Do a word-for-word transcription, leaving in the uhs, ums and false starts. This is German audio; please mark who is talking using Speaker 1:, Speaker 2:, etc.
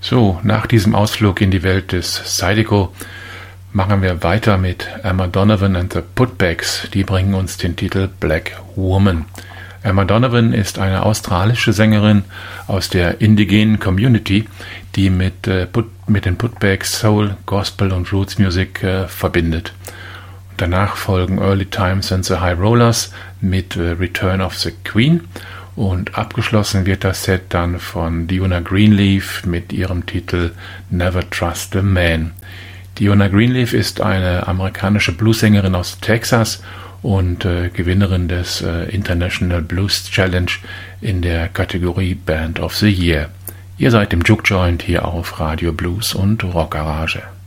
Speaker 1: So, nach diesem Ausflug in die Welt des Zydeco machen wir weiter mit Emma Donovan and the Putbacks. Die bringen uns den Titel Black Woman. Emma Donovan ist eine australische Sängerin aus der indigenen Community, die mit, äh, Put, mit den Putbacks Soul, Gospel und Roots Music äh, verbindet. Danach folgen Early Times and the High Rollers mit äh, Return of the Queen und abgeschlossen wird das Set dann von Diona Greenleaf mit ihrem Titel Never Trust a Man. Diona Greenleaf ist eine amerikanische Bluessängerin aus Texas und äh, Gewinnerin des äh, International Blues Challenge in der Kategorie Band of the Year. Ihr seid im Juke Joint hier auf Radio Blues und Rock Garage.